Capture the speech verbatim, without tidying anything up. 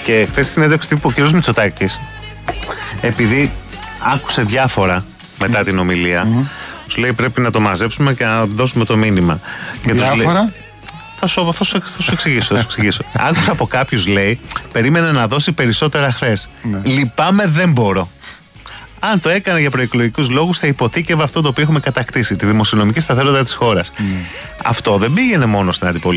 Και χθες στη συνέντευξη τύπου ο κ. Μητσοτάκης, επειδή άκουσε διάφορα μετά mm. την ομιλία, mm. σου λέει πρέπει να το μαζέψουμε και να δώσουμε το μήνυμα. Διάφορα. Λέει, θα, σου, θα, σου, θα σου εξηγήσω. Θα σου εξηγήσω. Άκουσα από κάποιους, λέει, περίμενε να δώσει περισσότερα χθες. Mm. Λυπάμαι, δεν μπορώ. Αν το έκανε για προεκλογικούς λόγους, θα υποθήκευε αυτό το οποίο έχουμε κατακτήσει, τη δημοσιονομική σταθερότητα της χώρας. Mm. Αυτό δεν πήγαινε μόνο στην αντιπολίτευση.